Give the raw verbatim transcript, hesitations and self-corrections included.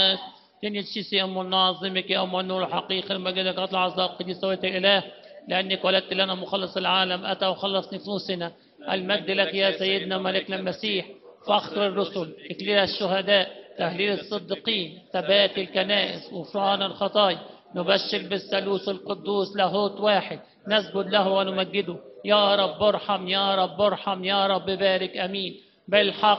الناس. تنشيسي أم الناظمك يا أم النور الحقيقي المجد أطلع عزاء قديس سوية الإله، لأنك ولدت لنا مخلص العالم أتى وخلص نفوسنا. المجد لك يا سيدنا ملكنا المسيح، فخر الرسل، إكليل الشهداء، تهليل الصديقين، ثبات الكنائس، غفران الخطايا. نبشر بالثالوث القدوس لاهوت واحد، نسجد له ونمجده. يا رب ارحم، يا رب ارحم، يا رب بارك، أمين. بالحق